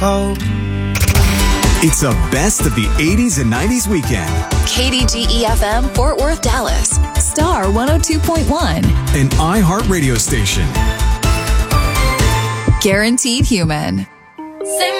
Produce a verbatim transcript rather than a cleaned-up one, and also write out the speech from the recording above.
Oh. It's the best of the eighties and nineties weekend. K D G E F M, Fort Worth, Dallas. Star one oh two point one. An iHeart radio station. Guaranteed Human. Say